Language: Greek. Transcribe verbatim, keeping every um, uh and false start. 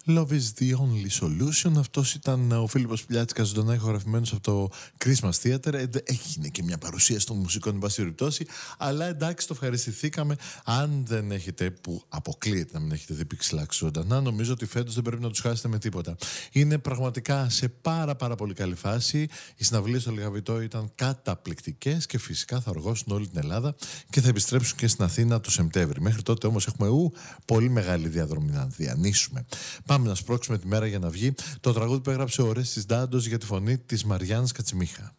Love is the only solution. Αυτός ήταν ο Φίλιππος Πιλιάτσικας, ζωντανά ηχογραφημένος από το Christmas Theater. Έγινε και μια παρουσία των μουσικών, εν πάση περιπτώσει. Αλλά εντάξει, το ευχαριστηθήκαμε. Αν δεν έχετε, που αποκλείεται να μην έχετε δει Pixelax ζωντανά, νομίζω ότι φέτος δεν πρέπει να τους χάσετε με τίποτα. Είναι πραγματικά σε πάρα πάρα πολύ καλή φάση. Οι συναυλίες στο Λιγαβητό ήταν καταπληκτικές και φυσικά θα οργώσουν όλη την Ελλάδα και θα επιστρέψουν και στην Αθήνα το Σεπτέμβρη. Μέχρι τότε όμως έχουμε ου, πολύ μεγάλη διαδρομή να διανύσουμε. Πάμε να σπρώξουμε τη μέρα για να βγει το τραγούδι που έγραψε ο Ορέστης Ντάντος για τη φωνή της Μαριάννας Κατσιμίχα.